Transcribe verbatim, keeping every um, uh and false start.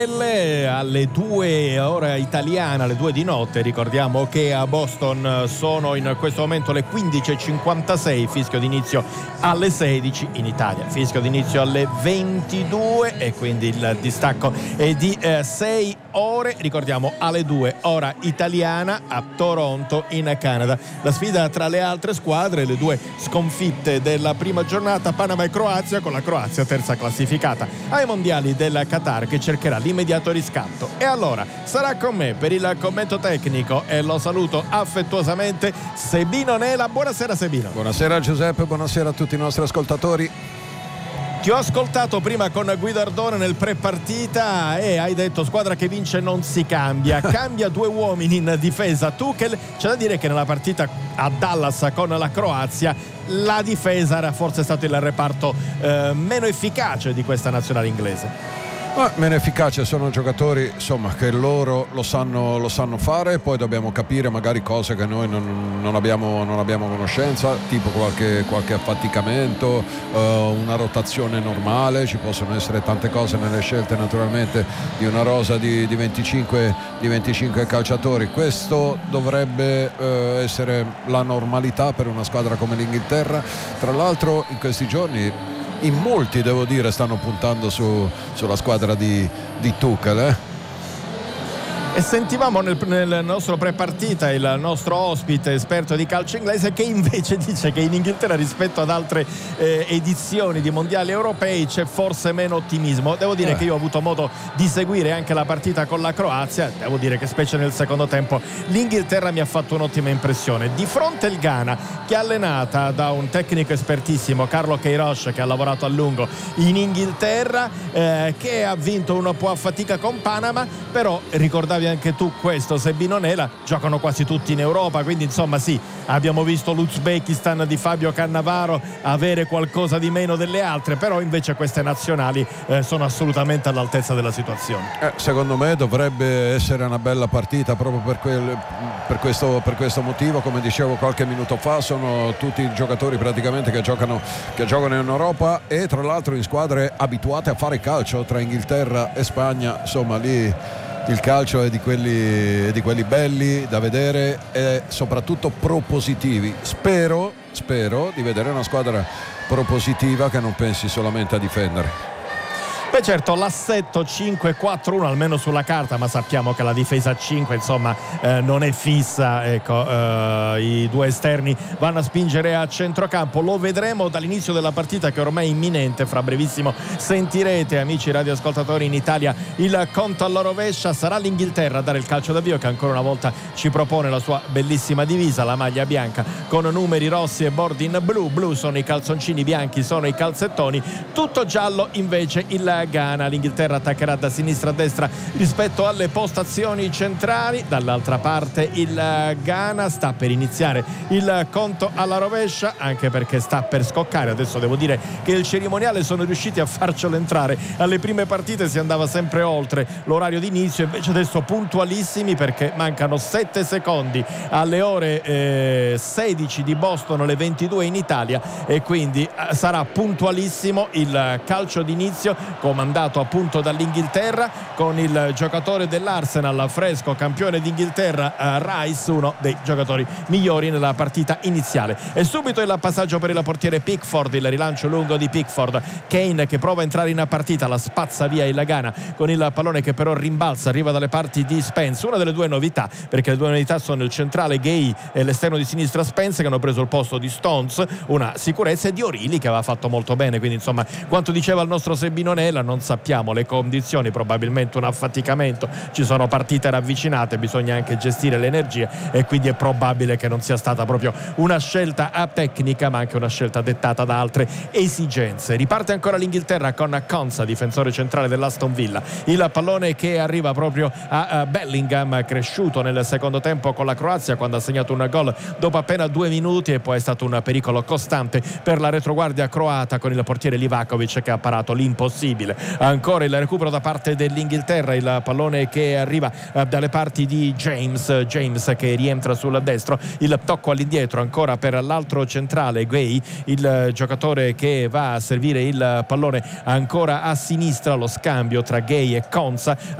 Alle due ora italiana, alle due di notte. Ricordiamo che a Boston sono in questo momento le quindici e cinquantasei, fischio d'inizio alle sedici, in Italia fischio d'inizio alle ventidue e quindi il distacco è di eh, sei ore. Ricordiamo alle due ora italiana a Toronto in Canada. La sfida tra le altre squadre, le due sconfitte della prima giornata, Panama e Croazia, con la Croazia terza classificata ai mondiali del Qatar, che cercherà l'immediato riscatto. E allora sarà con me per il commento tecnico, e lo saluto affettuosamente, Sebino Nela. Buonasera Sebino. Buonasera Giuseppe, buonasera a tutti i nostri ascoltatori. Ti ho ascoltato prima con Guido Ardone nel pre-partita e hai detto: squadra che vince non si cambia, cambia due uomini in difesa. Tuchel, c'è da dire che nella partita a Dallas con la Croazia la difesa era forse stato il reparto eh, meno efficace di questa nazionale inglese. Ah, meno efficace, sono giocatori insomma che loro lo sanno, lo sanno fare, poi dobbiamo capire magari cose che noi non, non, abbiamo, non abbiamo conoscenza, tipo qualche, qualche affaticamento, uh, una rotazione normale. Ci possono essere tante cose nelle scelte naturalmente di una rosa di, di, venticinque, di venticinque calciatori. Questo dovrebbe uh, essere la normalità per una squadra come l'Inghilterra. Tra l'altro in questi giorni in molti, devo dire, stanno puntando su, sulla squadra di, di Tuchel, eh? E sentivamo nel, nel nostro pre-partita il nostro ospite esperto di calcio inglese, che invece dice che in Inghilterra rispetto ad altre eh, edizioni di mondiali europei c'è forse meno ottimismo. Devo dire eh. che io ho avuto modo di seguire anche la partita con la Croazia. Devo dire che specie nel secondo tempo l'Inghilterra mi ha fatto un'ottima impressione. Di fronte il Ghana, che è allenata da un tecnico espertissimo, Carlo Queiroz, che ha lavorato a lungo in Inghilterra, eh, che ha vinto un po' a fatica con Panama, però ricordavi anche tu questo, Sebino Nela, giocano quasi tutti in Europa, quindi insomma sì, abbiamo visto l'Uzbekistan di Fabio Cannavaro avere qualcosa di meno delle altre, però invece queste nazionali eh, sono assolutamente all'altezza della situazione. Eh, secondo me dovrebbe essere una bella partita proprio per, quel, per, questo, per questo motivo. Come dicevo qualche minuto fa, sono tutti giocatori praticamente che giocano, che giocano in Europa, e tra l'altro in squadre abituate a fare calcio. Tra Inghilterra e Spagna, insomma, lì il calcio è di quelli, è di quelli belli da vedere e soprattutto propositivi. Spero, spero di vedere una squadra propositiva che non pensi solamente a difendere. Beh certo, l'assetto cinque quattro uno almeno sulla carta, ma sappiamo che la difesa a cinque insomma eh, non è fissa, ecco, eh, i due esterni vanno a spingere a centrocampo. Lo vedremo dall'inizio della partita, che ormai è imminente. Fra brevissimo sentirete, amici radioascoltatori, in Italia il conto alla rovescia. Sarà l'Inghilterra a dare il calcio d'avvio, che ancora una volta ci propone la sua bellissima divisa, la maglia bianca con numeri rossi e bordi in blu. Blu sono i calzoncini, bianchi sono i calzettoni, tutto giallo invece il Ghana. L'Inghilterra attaccherà da sinistra a destra rispetto alle postazioni centrali. Dall'altra parte il Ghana sta per iniziare il conto alla rovescia, anche perché sta per scoccare. Adesso devo dire che il cerimoniale sono riusciti a farcelo entrare. Alle prime partite si andava sempre oltre l'orario di inizio, invece adesso puntualissimi, perché mancano sette secondi alle ore eh, sedici di Boston, alle ventidue in Italia, e quindi eh, sarà puntualissimo il calcio d'inizio, comandato appunto dall'Inghilterra, con il giocatore dell'Arsenal fresco, campione d'Inghilterra, Rice, uno dei giocatori migliori nella partita iniziale. E subito il passaggio per il portiere Pickford, il rilancio lungo di Pickford. Kane che prova a entrare in partita, la spazza via il Ghana con il pallone che però rimbalza, arriva dalle parti di Spence. Una delle due novità, perché le due novità sono il centrale Gay e l'esterno di sinistra Spence, che hanno preso il posto di Stones. Una sicurezza è di Orili, che aveva fatto molto bene, quindi insomma quanto diceva il nostro Sebino Nela, non sappiamo le condizioni, probabilmente un affaticamento, ci sono partite ravvicinate, bisogna anche gestire le energie, e quindi è probabile che non sia stata proprio una scelta tecnica, ma anche una scelta dettata da altre esigenze. Riparte ancora l'Inghilterra con Konsa, difensore centrale dell'Aston Villa. Il pallone che arriva proprio a Bellingham, cresciuto nel secondo tempo con la Croazia, quando ha segnato un gol dopo appena due minuti, e poi è stato un pericolo costante per la retroguardia croata, con il portiere Livakovic che ha parato l'impossibile. difficile. Ancora il recupero da parte dell'Inghilterra, il pallone che arriva eh, dalle parti di James James che rientra sul destro, il tocco all'indietro ancora per l'altro centrale Gay, il giocatore che va a servire il pallone ancora a sinistra, lo scambio tra Gay e Konsa.